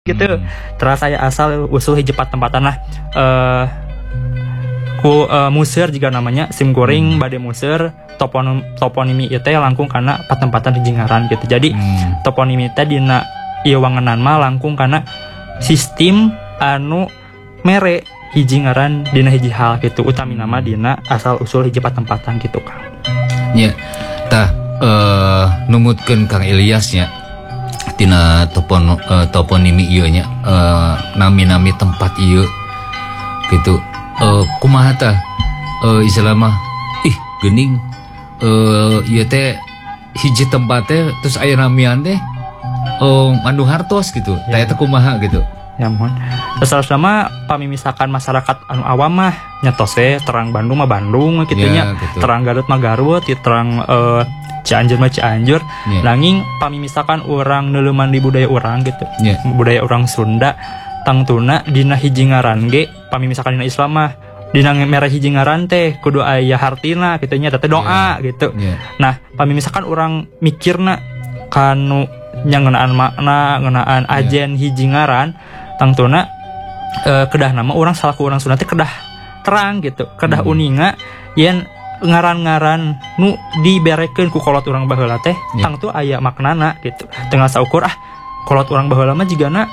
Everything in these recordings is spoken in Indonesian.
gitu. Terus saya asal usul hiji tempatan lah ku museur juga namanya sim goreng bade museur toponimi ieu teh langkung kana patempatan hiji ngaran gitu. Jadi toponimi teh dina ieu wangenan mah langkung kana sistem anu mere hiji ngaran dina hiji hal gitu, utami nama dina asal usul hiji patempatan gitu Kang. Nya tah numutkeun Kang Ilyas nya tina toponimi ieu nya nami-nami tempat ieu gitu. Kumaha tah istilah mah geuning ieu teh hiji tempat teh terus aya namian teh Bandung hartos gitu. Tah eta kumaha gitu. Ya mohon. Terus sama pamimisakan masyarakat anu awam mah nyatos terang Bandung mah Bandung kitu nya, gitu. Terang Garut mah Garut, terang Cianjur mah Cianjur. Nanging pamimisakan urang neuleuman di budaya urang gitu. Budaya urang Sunda tangtuna dina hiji ngaran ge pamimisakan dina Islam mah dina merah hiji ngaran teh kudu aya hartina kitu nya teh doa gitu. Nah, pamimisakan urang mikirna kanu nya ngeunaan makna, ngeunaan ajen hiji ngaran tangtuna kedah nama urang salaku urang Sunda teh kedah terang gitu, kedah uninga yen ngaran-ngaran nu diberekeun ku kolot urang baheula teh tangtu aya maknana gitu. Tengah saukur kolot urang baheula mah jigana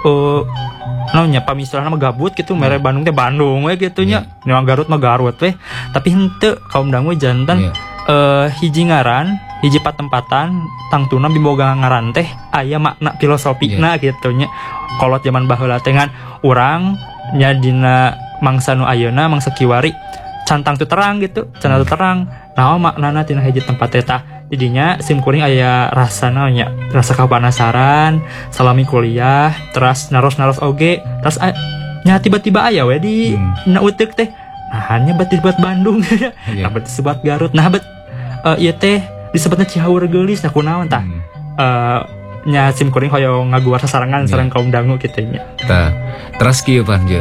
naonnya pamisilahna mah gabut gitu, mere Bandung teh Bandung we gitu nya. Nyawa Garut mah Garut we. Tapi henteu kaum dangu jantan hiji ngaran, hiji patempatan tangtuna biboga ngaran teh aya makna filosofina gitu nya. Kolot zaman baheula teh ngan urang nya dina mangsa nu ayeuna mangsa kiwari cantang teu terang gitu, cantang teu terang. Naon maknana tina hiji tempat eta. Didinya sim kuring aya rasana nya, rasa kabanasaran, salami kuliah, terus naros-naros oge, terus nya tiba-tiba aya we di na uteuk teh. Nah, hanya buat Bandung. Nah, berarti sebat Garut. Nah, ieu teh disebutna Cihaur geulis nah kunaon tah? Nya sim kuring hoyong ngaguar sasarangan sareng kaum dangu kitu nya. Tah. Terus kieu Panjeun.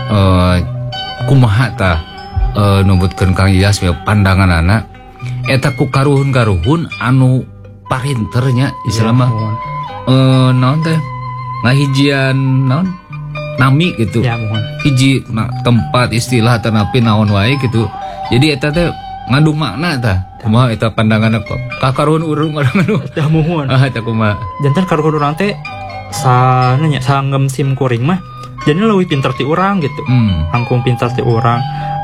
Kumaha tah numbutkeun Kang Ilyas pandanganana eta ku karuhun-karuhun anu parinter nya istilah mah naon teh ngahijian naon nami gitu. Ya mohon. Hiji tempat istilah tanapi naon wae gitu. Jadi eta teh ngandung makna tah. Kumaha eta pandanganna kakaruhun urang anu. Tah mohon. Eta kumaha. Janten karuhun urang teh sananya sanggem sim kuring mah jadi leuwih pinter ti urang gitu. Langkung pinter ti urang.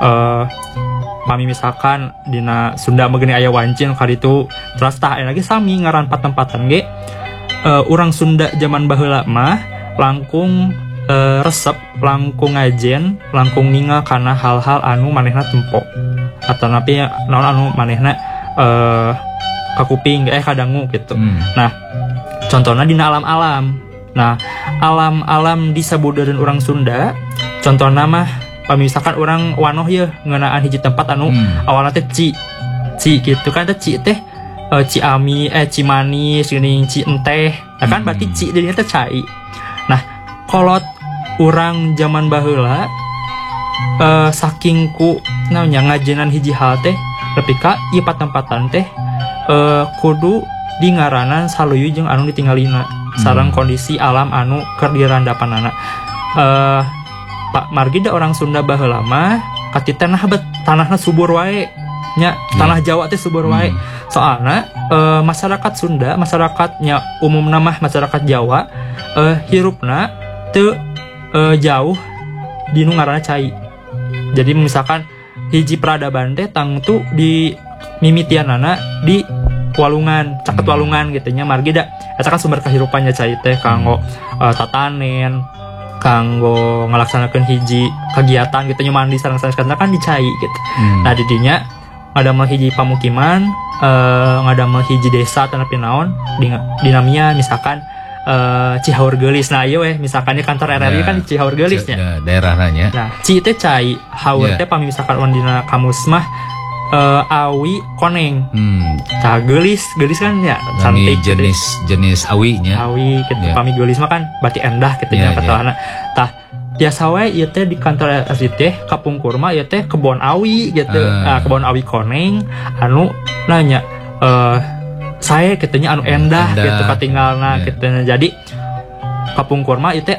Misalkan dina Sunda megeni aya wancin kaditu terus tah aya lagi sami ngaran patempatan ge urang Sunda zaman baheula mah langkung resep, langkung ngajen, langkung ningal kana hal-hal anu manehna tempo atau napi naon anu manehna kakuping kadangu gitu. Nah, contohna dina alam-alam. Nah, alam-alam di sabudeureun urang Sunda contohna mah misalkan orang wanoh ya ngeunaan hiji tempat anu awalna teh ci gitu kan, teh ci teh Ciami Cimanis geuning ci enteh. Nah kan berarti ci dinya teh cai. Nah, kolot urang zaman baheula saking ku naonnya ngajenan hiji hal teh nepi ka ieu patempatan teh kudu di ngaranan saluyu jeung anu ditinggalina sareng kondisi alam anu keur dirandapanana. Pak Margida orang Sunda baheula mah kati tanahna subur wae nya, tanah Jawa teh subur wae. Soalna masyarakat Sunda, masyarakatnya umumna mah masyarakat Jawa hirupna teu jauh di nu ngaranna cai. Jadi misalkan hiji peradaban teh tangtu di mimitianana di walungan, caket walungan gitu nya Margida. Eta kan sumber kahirupannya cai teh kanggo tatanen, kanggo ngalaksanakeun hiji kegiatan gitu nya mandi sareng-sareng kan dicai gitu. Nah didinya ngadamel hiji pamukiman, ngadamel hiji desa tanapi naon dinamia misalkan Cihaur geulis. Nah ieu we misalkan di kantor RRI kan di Cihaur geulis nya. Daerahna nya. Nah, ci teh cai, haur teh pamisakan wan dina kamus mah awi koneng. Tah geulis kan ya cantik jenis awinya. Awi gitu. Pami geulis mah kan berarti endah gitu nya katalana. Tah biasa wae ieu teh di kantor RRI teh kapungkur mah ieu teh kebon awi gitu. Kebon awi koneng anu nanya saya katanya anu endah gitu katinggalna gitu. Jadi kapungkur mah itu